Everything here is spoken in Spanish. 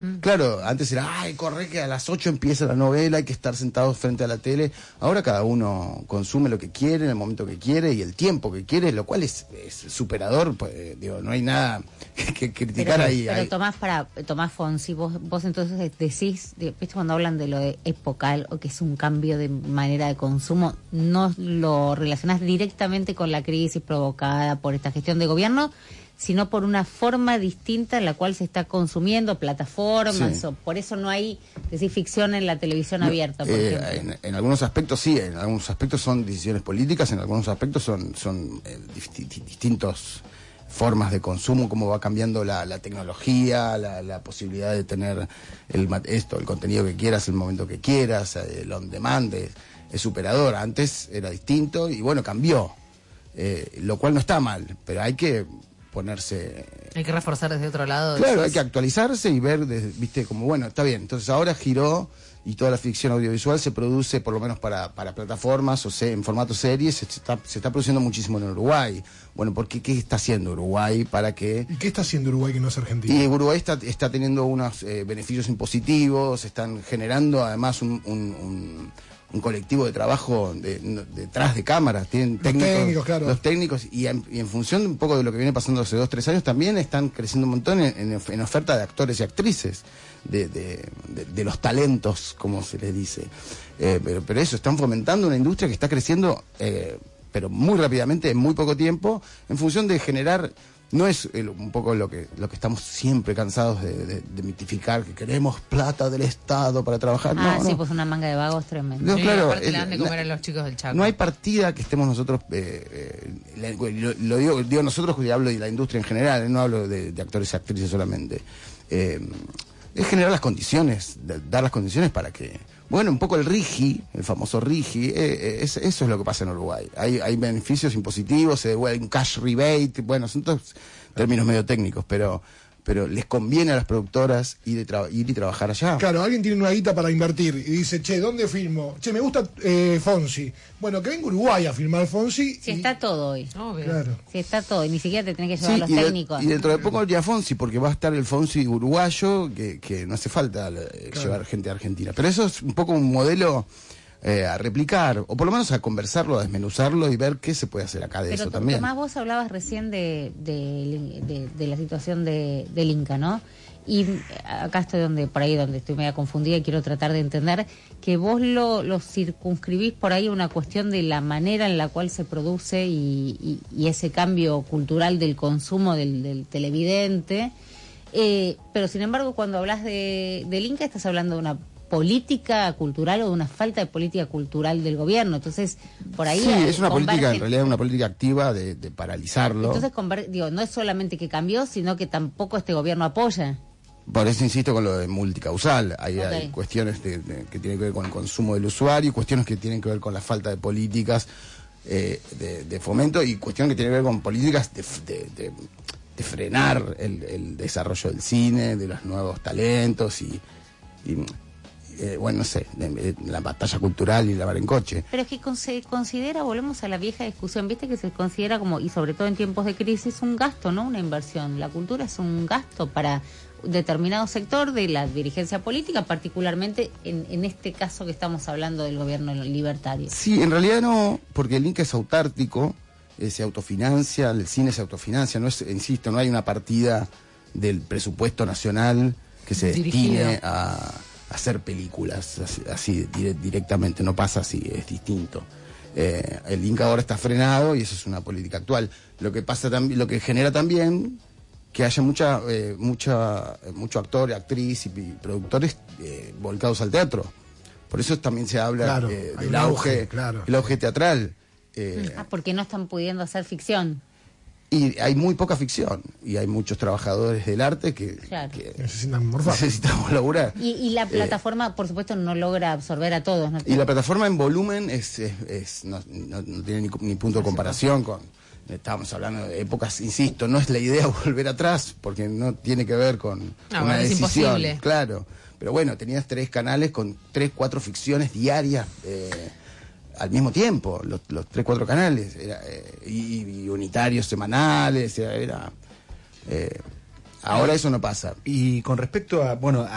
Claro, antes era, ay, corre que a las 8 empieza la novela, hay que estar sentados frente a la tele. Ahora cada uno consume lo que quiere, en el momento que quiere y el tiempo que quiere, lo cual es superador, pues, digo, no hay nada que criticar ahí. Pero Tomás Fonsi, vos entonces decís, viste cuando hablan de lo de epocal o que es un cambio de manera de consumo, ¿no lo relacionás directamente con la crisis provocada por esta gestión de gobierno, sino por una forma distinta en la cual se está consumiendo, plataformas, Sí. o por eso no hay, decir, ficción en la televisión abierta, por ejemplo? En algunos aspectos sí, en algunos aspectos son decisiones políticas, en algunos aspectos son distintos formas de consumo, cómo va cambiando la tecnología, la posibilidad de tener el contenido que quieras, el momento que quieras, el on demand, es superador. Antes era distinto y bueno, cambió, lo cual no está mal, pero hay que ponerse... Hay que reforzar desde otro lado. Claro, hay que actualizarse y ver, viste, como bueno, está bien, entonces ahora giró y toda la ficción audiovisual se produce, por lo menos para plataformas, en formato series, se está produciendo muchísimo en Uruguay. Bueno, ¿por qué? ¿Qué está haciendo Uruguay para que...? ¿Y qué está haciendo Uruguay que no es Argentina? Y Uruguay está teniendo unos beneficios impositivos, están generando además un colectivo de trabajo detrás de cámaras, tienen técnicos, claro. Los técnicos, y en función de un poco de lo que viene pasando hace 2-3 años, también están creciendo un montón en oferta de actores y actrices, de los talentos, como se les dice. Pero eso, están fomentando una industria que está creciendo, pero muy rápidamente, en muy poco tiempo, en función de generar... No es un poco lo que estamos siempre cansados de mitificar, que queremos plata del Estado para trabajar. Sí, pues una manga de vagos tremenda. No, Sí, claro, aparte le dan de comer a los chicos del Chaco. no hay partida que estemos nosotros, lo digo nosotros, que hablo de la industria en general, no hablo de actores y actrices solamente. Es generar las condiciones, dar las condiciones para que... Bueno, un poco el famoso RIGI, eso es lo que pasa en Uruguay. Hay beneficios impositivos, se devuelve un cash rebate, bueno, son todos términos medio técnicos, pero les conviene a las productoras ir y trabajar allá. Claro, alguien tiene una guita para invertir y dice, che, ¿dónde filmo? Che, me gusta Fonsi. Bueno, que venga Uruguay a filmar Fonsi. Si está todo hoy. Obvio. Claro. Si está todo, y ni siquiera te tenés que llevar a los técnicos. Y dentro de poco ya Fonsi, porque va a estar el Fonsi uruguayo, que no hace falta llevar gente a Argentina. Pero eso es un poco un modelo a replicar, o por lo menos a conversarlo, a desmenuzarlo y ver qué se puede hacer acá de eso también. Tomás, vos hablabas recién de la situación del Inca, ¿no? Y acá estoy por ahí donde estoy media confundida y quiero tratar de entender que vos lo circunscribís por ahí a una cuestión de la manera en la cual se produce y ese cambio cultural del consumo del televidente, pero sin embargo cuando hablas del Inca estás hablando de una política cultural o de una falta de política cultural del gobierno. Entonces, por ahí... Sí, es una política, en realidad una política activa de paralizarlo. Entonces, no es solamente que cambió, sino que tampoco este gobierno apoya. Por eso insisto con lo de multicausal. Hay cuestiones que tienen que ver con el consumo del usuario, y cuestiones que tienen que ver con la falta de políticas de fomento, y cuestiones que tienen que ver con políticas de frenar el desarrollo del cine, de los nuevos talentos y bueno, no sé, la batalla cultural y la barencoche. Pero es que se considera, volvemos a la vieja discusión, viste que se considera como, y sobre todo en tiempos de crisis, un gasto, no una inversión. La cultura es un gasto para determinado sector de la dirigencia política, particularmente en este caso que estamos hablando del gobierno libertario. Sí, en realidad no, porque el Inca es autártico, se autofinancia, el cine se autofinancia, no es, insisto, no hay una partida del presupuesto nacional que se destine a hacer películas así directamente, no pasa así, es distinto. El Inca ahora está frenado y eso es una política actual. Lo que pasa también, lo que genera también que haya mucho actor, actriz y productores volcados al teatro. Por eso también se habla del auge, el auge teatral. Porque no están pudiendo hacer ficción. Y hay muy poca ficción, y hay muchos trabajadores del arte que necesitamos laburar. Y la plataforma, por supuesto, no logra absorber a todos, ¿no? Y la plataforma en volumen no tiene ni punto de comparación con... Estábamos hablando de épocas, insisto, no es la idea volver atrás, porque no tiene que ver con una decisión. Imposible. Claro, pero bueno, tenías 3 canales con 3-4 ficciones diarias, al mismo tiempo, los 3-4 canales, y unitarios semanales, ahora eso no pasa. Y con respecto a,